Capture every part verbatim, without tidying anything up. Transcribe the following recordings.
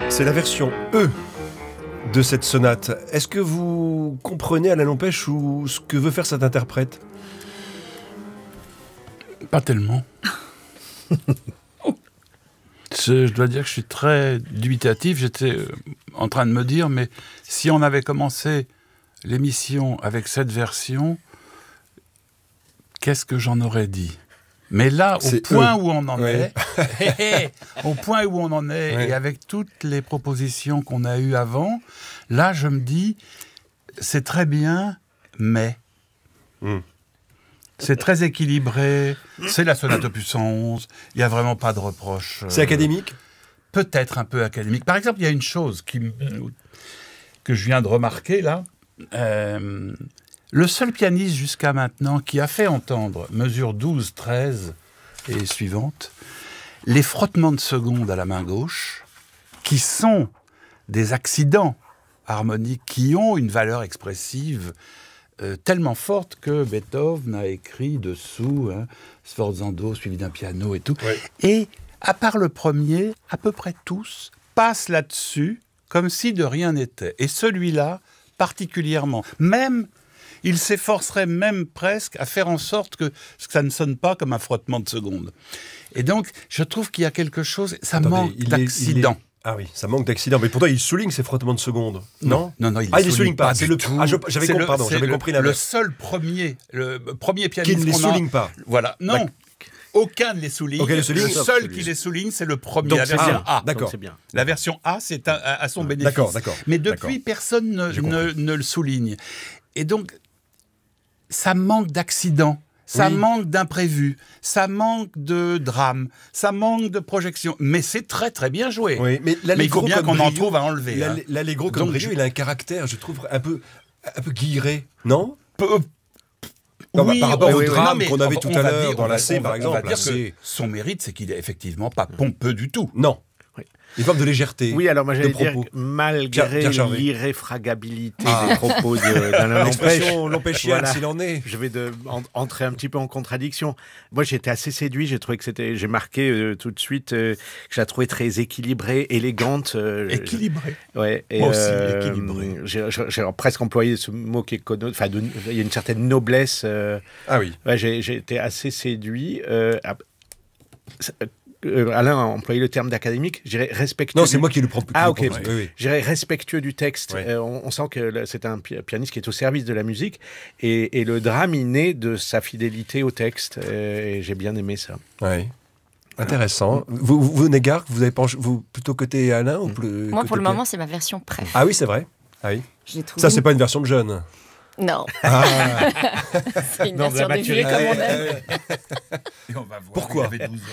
C'est la version E de cette sonate. Est-ce que vous comprenez, Alain Lempêche, ou ce que veut faire cet interprète ? Pas tellement. je, je dois dire que je suis très dubitatif. J'étais euh, en train de me dire, mais si on avait commencé l'émission avec cette version, qu'est-ce que j'en aurais dit ? Mais là, au C'est point eux. où on en Ouais. est, au point où on en est, Ouais. et avec toutes les propositions qu'on a eues avant, là, je me dis, c'est très bien, mais... Mm. C'est très équilibré, c'est la sonate opus cent onze, il n'y a vraiment pas de reproche. C'est euh, académique ? Peut-être un peu académique. Par exemple, il y a une chose qui, m- que je viens de remarquer là. Euh, le seul pianiste jusqu'à maintenant qui a fait entendre mesure douze, treize et suivante, les frottements de seconde à la main gauche, qui sont des accidents harmoniques qui ont une valeur expressive euh, tellement forte que Beethoven a écrit dessous, hein, sforzando suivi d'un piano et tout. Ouais. Et à part le premier, à peu près tous passent là-dessus comme si de rien n'était. Et celui-là, particulièrement. Même, il s'efforcerait même presque à faire en sorte que ça ne sonne pas comme un frottement de seconde. Et donc, je trouve qu'il y a quelque chose, ça Attendez, manque il est- d'accident. il est- Ah oui, ça manque d'accident. Mais pourtant, il souligne ces frottements de seconde. Non, non, non, il Ah, les il les souligne pas. C'est du le. tout. Ah, je- j'avais C'est compris. le- Pardon, c'est j'avais le- compris Le l'inverse. seul premier, le premier Qui pianiste ne les qu'on a- souligne pas. Voilà, non. D'accord. Aucun ne les souligne. Aucun ne les souligne. Le Sauf seul celui-là. qui les souligne, c'est le premier. Donc, la c'est version bien. A. D'accord. C'est bien. La version A, c'est à, à- à son bénéfice. D'accord, d'accord, Mais d'accord. depuis, personne ne, J'ai ne, ne le souligne. Et donc, ça manque d'accident, ça Oui. manque d'imprévu, ça manque de drame, ça manque de projection. Mais c'est très, très bien joué. Oui, mais Mais il l'allegro faut bien comme qu'on en brio- trouve à enlever. l'all- hein. L'allegro comme Donc, brio, je- il a un caractère, je trouve, un peu, un peu guilleré, non ? Peu- Non, bah, oui, par rapport oui, au oui, drame non, mais qu'on on avait va- tout on à va l'heure dire- dans on la va- C, on par va- exemple, On va dire la que C. son mérite, c'est qu'il est effectivement pas pompeux du tout. Non. Oui. Une forme de légèreté. Oui, alors moi j'allais de dire, propos. que malgré Pierre- Pierre Charvet. l'irréfragabilité Ah. des propos de- d'Alain Lempêche, L'expression l'empêchienne, Voilà. s'il en est. je vais de, en- entrer un petit peu en contradiction. Moi, j'étais assez séduit. J'ai trouvé que c'était, j'ai marqué euh, tout de suite euh, que je la trouvais très équilibrée, élégante. euh, Équilibré. Ouais, et, Moi aussi, euh, équilibré. J'ai, j'ai- j'ai presque employé ce mot qui est connoté. Enfin, de- il y a une certaine noblesse. euh, Ah oui. ouais, j'ai, j'ai été assez séduit. Euh, ap- euh, Alain a employé le terme d'académique. Je dirais respectueux. Non, c'est du- moi qui le prends. Ah, ok. Oui, oui. Je dirais respectueux du texte. Ouais. Euh, on, on sent que là, c'est un pi- pianiste qui est au service de la musique. Et, et le drame, il naît de sa fidélité au texte. Euh, et j'ai bien aimé ça. Ouais. Intéressant. Vous, vous, vous Négard, vous avez penché, vous plutôt côté Alain ou plus Moi, côté pour le Pierre moment, c'est ma version préf. Ah oui, c'est vrai. Ah oui. Je l'ai trouvée- Ça, c'est pas une version de jeune. Non, Ah. c'est une Non, de la version de vieux maturité. comme on aime. Et on va voir. Pourquoi Il avait douze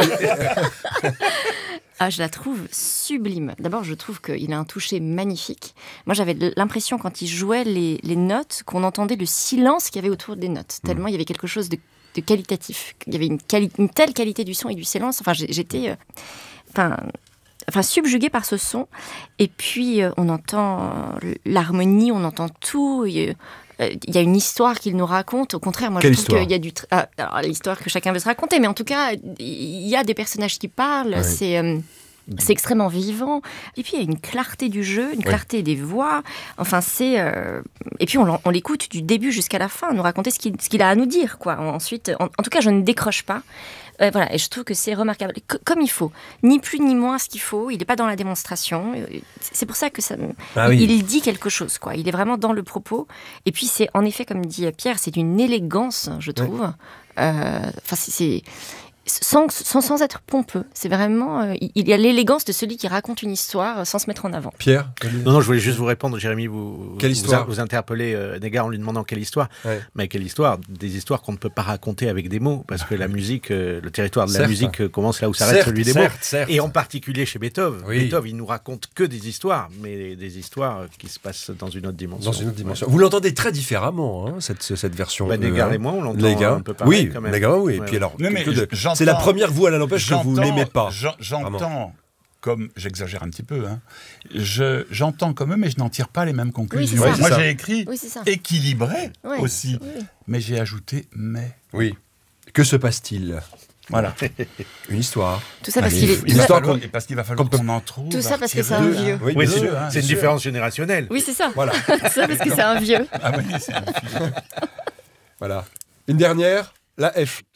ans. Ah, je la trouve sublime. D'abord, je trouve qu'il a un toucher magnifique. Moi, j'avais l'impression, quand il jouait les, les notes, qu'on entendait le silence qu'il y avait autour des notes. Tellement il y avait quelque chose de, de qualitatif. Il y avait une, quali- une telle qualité du son et du silence. Enfin, j'ai- j'étais... euh, enfin, enfin, subjuguée par ce son. Et puis, euh, on entend euh, l'harmonie, on entend tout. Il euh, il y a une histoire qu'il nous raconte. Au contraire, moi, Quelle je trouve histoire qu'il y a du... tr- ah, alors, l'histoire que chacun veut se raconter. Mais en tout cas, il y a des personnages qui parlent. Ouais. C'est... euh, c'est extrêmement vivant. Et puis, il y a une clarté du jeu, une clarté des voix. Enfin, c'est... euh, Et puis, on, l'en- on l'écoute du début jusqu'à la fin, nous raconter ce qu'il, ce qu'il a à nous dire, quoi. Ensuite, en, en tout cas, je ne décroche pas. Euh, voilà, et je trouve que c'est remarquable. Co- comme il faut. Ni plus ni moins ce qu'il faut. Il n'est pas dans la démonstration. Euh, C'est pour ça que ça... me- Ah oui. il, il dit quelque chose, quoi. Il est vraiment dans le propos. Et puis, c'est, en effet, comme dit Pierre, c'est d'une élégance, je trouve. Euh, Enfin, c'est... c'est sans, sans, sans être pompeux. C'est vraiment... euh, il y a l'élégance de celui qui raconte une histoire euh, sans se mettre en avant. Pierre. Non, non, je voulais juste vous répondre, Jérémy. Vous, Quelle vous, histoire vous interpellez euh, Négard en lui demandant quelle histoire. Ouais. Mais quelle histoire? Des histoires qu'on ne peut pas raconter avec des mots. Parce que la musique, euh, le territoire de la Certes. musique euh, commence là où s'arrête Certes, celui des certes, mots. certes. Et en particulier chez Beethoven. Oui. Beethoven, il nous raconte que des histoires, mais des histoires qui se passent dans une autre dimension. Dans une autre dimension. Vous l'entendez très différemment, hein, cette, cette version. Bah, E, Négard hein. et moi, on l'entend Négard. un peu pareil, Oui, quand même. Négard, oui. Et Ouais. puis alors, Non, mais que de- j'entends- c'est la première voix à la Lempêche que vous J'entends- n'aimez pas. j'en- J'entends, Vraiment. comme j'exagère un petit peu, hein, je, j'entends comme eux, mais je n'en tire pas les mêmes conclusions. Oui, c'est ça. Moi, C'est ça. j'ai écrit Oui, c'est ça. équilibré Ouais. aussi, Oui. mais j'ai ajouté mais. Oui. Que se passe-t-il Voilà. Une histoire. Tout ça parce Allez, qu'il est. il tout va ça- histoire falloir- qu'on- et parce qu'il va falloir qu'on peut- qu'on en trouve. Tout ça à parce que c'est tirer un de là. vieux. Oui, Oui, bien c'est sûr, hein, c'est une bien sûr. différence générationnelle. Oui, c'est ça. Voilà, Tout ça parce que c'est un vieux. Ah oui, c'est un vieux. voilà. Une dernière, la F.